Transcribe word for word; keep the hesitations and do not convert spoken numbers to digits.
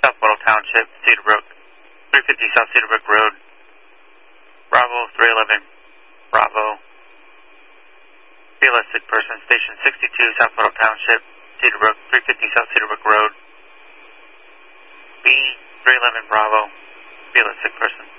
South Bottle Township, Cedar Brook, three fifty South Cedar Brook Road. Bravo, three eleven, Bravo. B L S sick person, station sixty-two South Bottle Township, Cedar Brook, three fifty South Cedar Brook Road. B, three eleven, Bravo. B L S sick person.